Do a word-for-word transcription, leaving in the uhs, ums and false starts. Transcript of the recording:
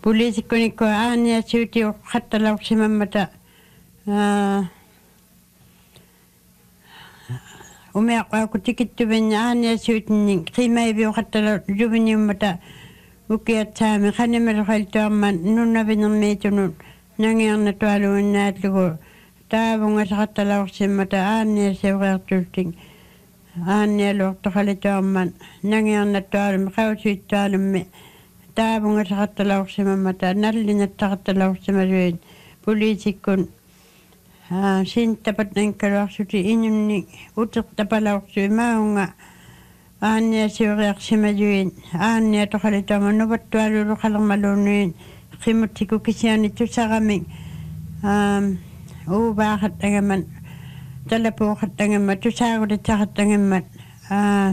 Poliitikkonikko ääniä syyti kattalauksimammata umea kun tikittyvän ääniä syytin niin kriimäivi kattalauksimammata ukiat saamme kannemella kailtuamman nunnavin on meitunut nangianna tuoluun näetluku taavungassa kattalauksimammata ääniä seuraatultiin ääniä luottakalituamman nangianna tuolumme kausyyttualumme taavungassa kattalauksimammata nallinetta kattalauksimaryyn poliitikon sintapat nänkkäluaksuti inunni utettapalauksui maunga ääniä seuraaksimaryyn ääniä tokalituamman nuvattualuulu kalmaluunyin kimuttiku kisiani tusaramin uuvaakat tängemän tällä puukat tängemän tusaakudet sakat tängemän